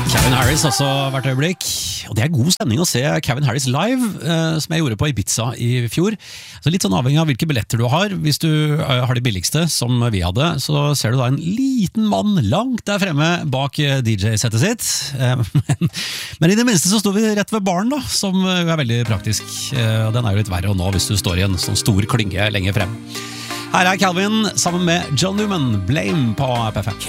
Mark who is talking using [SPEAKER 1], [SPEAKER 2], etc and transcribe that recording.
[SPEAKER 1] Calvin Harris også hvert øyeblikk, og det god stemning å se Calvin Harris live, som jeg gjorde på Ibiza i fjor. Så litt sånn avhengig av hvilke billetter du har. Hvis du har de billigste, som vi hadde, så ser du da en liten mann langt der fremme bak DJ-settet sitt. Men i det minste så står vi rett ved baren da, som er veldig praktisk. Den er jo litt verre å nå hvis du står i en sånn stor klynge lenge frem. Her Calvin sammen med John Newman, Blame på PFM.